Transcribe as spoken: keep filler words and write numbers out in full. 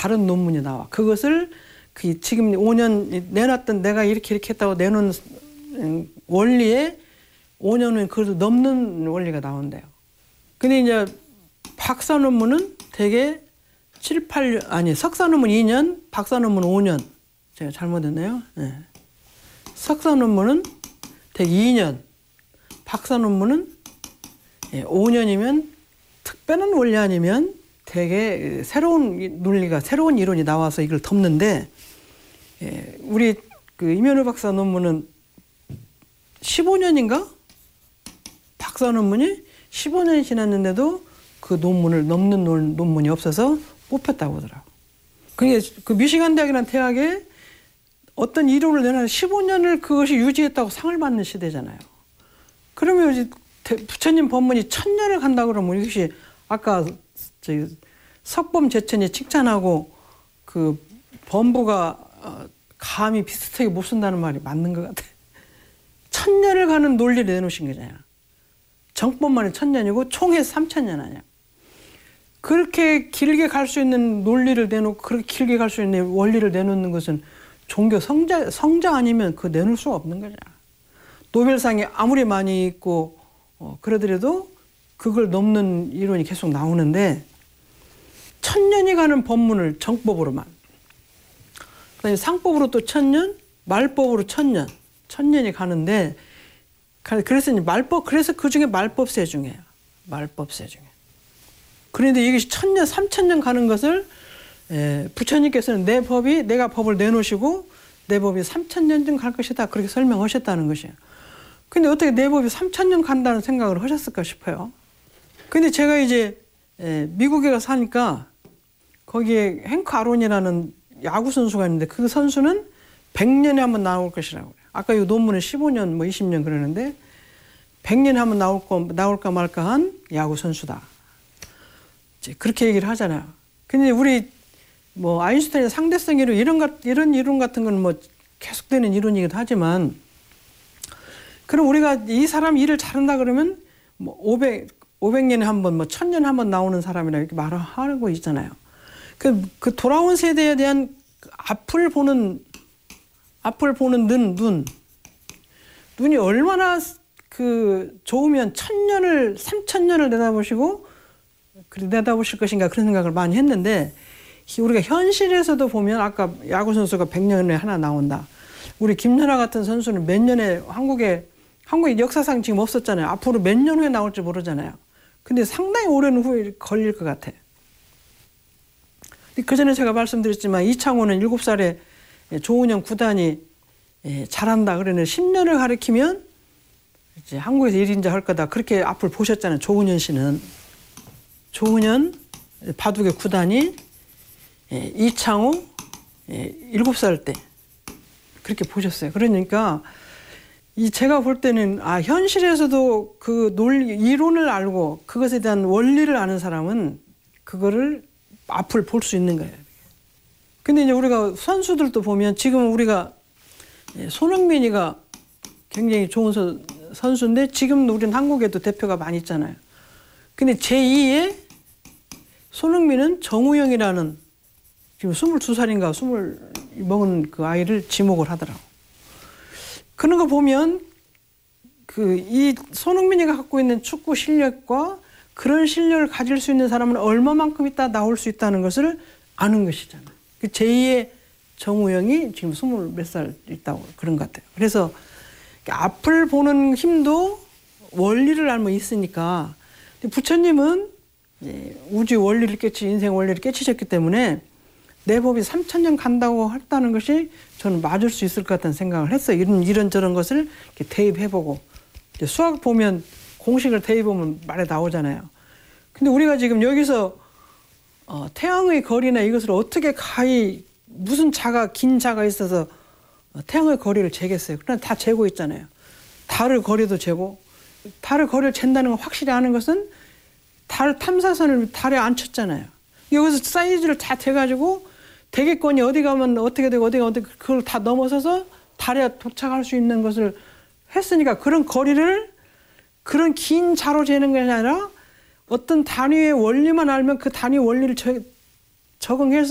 다른 논문이 나와. 그것을 그 지금 오 년 내놨던 내가 이렇게 이렇게 했다고 내놓은 원리에 오 년 후에 그래도 넘는 원리가 나온대요. 근데 이제 박사 논문은 되게 칠, 팔 년, 아니 석사 논문 이 년, 박사 논문 오 년. 제가 잘못했네요. 네. 석사 논문은 되게 이 년, 박사 논문은 오 년이면 특별한 원리 아니면 되게 새로운 논리가, 새로운 이론이 나와서 이걸 덮는데, 우리 그 임현우 박사 논문은 십오 년인가? 박사 논문이 십오 년이 지났는데도 그 논문을 넘는 논, 논문이 없어서 뽑혔다고 하더라고. 그게 그 미시간 대학이라는 대학에 어떤 이론을 내놔서 십오 년을 그것이 유지했다고 상을 받는 시대잖아요. 그러면 이제 부처님 법문이 천 년을 간다 그러면 이것이 아까 저기 석범 제천이 칭찬하고 그 범부가 감히 비슷하게 못 쓴다는 말이 맞는 것 같아. 천 년을 가는 논리를 내놓으신 거잖아요. 정법만이 천 년이고 총해서 삼천 년 아니야. 그렇게 길게 갈 수 있는 논리를 내놓고 그렇게 길게 갈 수 있는 원리를 내놓는 것은 종교 성자, 성자 아니면 그 내놓을 수가 없는 거잖아. 노벨상이 아무리 많이 있고 어, 그러더라도 그걸 넘는 이론이 계속 나오는데 천 년이 가는 법문을 정법으로만, 그다음에 상법으로 또 천 년, 말법으로 천 년, 천 년이 가는데, 그래서 말법, 그래서 그 중에 말법세 중에요. 말법세 중에. 그런데 이것이 천 년, 삼천 년 가는 것을 에, 부처님께서는 내 법이, 내가 법을 내놓으시고 내 법이 삼천 년쯤 갈 것이다. 그렇게 설명하셨다는 것이에요. 근데 어떻게 내 법이 삼천 년 간다는 생각을 하셨을까 싶어요. 근데 제가 이제 에, 미국에 가서 사니까 거기에 행크 아론이라는 야구 선수가 있는데 그 선수는 백 년에 한 번 나올 것이라고 그래요. 아까 이 논문은 십오 년, 뭐 이십 년 그러는데 백 년에 한 번 나올 거, 나올까 말까 한 야구 선수다. 이제 그렇게 얘기를 하잖아요. 근데 우리 뭐 아인슈타인의 상대성 이론 이런 것 이런 이론 같은 건 뭐 계속되는 이론이기도 하지만, 그럼 우리가 이 사람 일을 잘한다 그러면 뭐 오백, 오백 년에 한 번, 뭐 천 년에 한 번 나오는 사람이라 이렇게 말하고 있잖아요. 그, 그 돌아온 세대에 대한 앞을 보는, 앞을 보는 눈, 눈. 눈이 얼마나 그 좋으면 천 년을, 삼천 년을 내다보시고, 내다보실 것인가 그런 생각을 많이 했는데, 우리가 현실에서도 보면 아까 야구 선수가 백 년에 하나 나온다. 우리 김연아 같은 선수는 몇 년에 한국에, 한국의 역사상 지금 없었잖아요. 앞으로 몇 년 후에 나올지 모르잖아요. 근데 상당히 오랜 후에 걸릴 것 같아. 그 전에 제가 말씀드렸지만 이창호는 일곱 살에 조은영 구단이 잘한다 그러는데 십 년을 가리키면 이제 한국에서 일 인자 할 거다. 그렇게 앞을 보셨잖아요. 조은현 씨는. 조은현 바둑의 구단이 이창호 일곱 살 때 그렇게 보셨어요. 그러니까 이 제가 볼 때는 아 현실에서도 그 논리 이론을 알고 그것에 대한 원리를 아는 사람은 그거를 앞을 볼 수 있는 거예요. 근데 이제 우리가 선수들도 보면 지금 우리가 손흥민이가 굉장히 좋은 선, 선수인데 지금 우리는 한국에도 대표가 많이 있잖아요. 근데 제이의 손흥민은 정우영이라는 지금 스물두 살인가 스물 먹은 그 아이를 지목을 하더라고. 그런 거 보면 그 이 손흥민이가 갖고 있는 축구 실력과 그런 실력을 가질 수 있는 사람은 얼마만큼 있다 나올 수 있다는 것을 아는 것이잖아요. 그 제이의 정우영이 지금 스물 몇 살 있다고 그런 것 같아요. 그래서 앞을 보는 힘도 원리를 알면 있으니까 부처님은 우주 원리를 깨치 인생 원리를 깨치셨기 때문에 내 법이 삼천 년 간다고 했다는 것이 저는 맞을 수 있을 것 같다는 생각을 했어요. 이런 이런저런 것을 이렇게 대입해보고 수학 보면 공식을 대입하면 말에 나오잖아요. 근데 우리가 지금 여기서 어, 태양의 거리나 이것을 어떻게 가히 무슨 자가 긴 자가 있어서 태양의 거리를 재겠어요. 그러나 다 재고 있잖아요. 달의 거리도 재고 달의 거리를 잰다는 걸 확실히 아는 것은 달 탐사선을 달에 앉혔잖아요. 여기서 사이즈를 다 재가지고 대기권이 어디 가면 어떻게 되고 어디가 어떻게 그걸 다 넘어서서 달에 도착할 수 있는 것을 했으니까 그런 거리를 그런 긴 자로 재는 것이 아니라 어떤 단위의 원리만 알면 그 단위 원리를 적응해서